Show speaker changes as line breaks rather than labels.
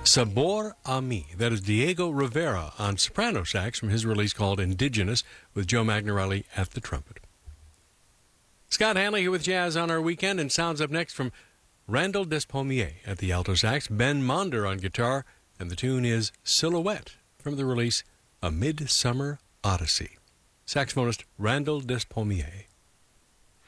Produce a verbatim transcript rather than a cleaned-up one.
Sabor a Mi. That is Diego Rivera on soprano sax from his release called Indigenous, with Joe Magnarelli at the trumpet. Scott Hanley here with Jazz on Our Weekend, and sounds up next from Randall Despommier at the alto sax, Ben Monder on guitar, and the tune is Silhouette from the release A Midsummer Odyssey. Saxophonist Randall Despommier.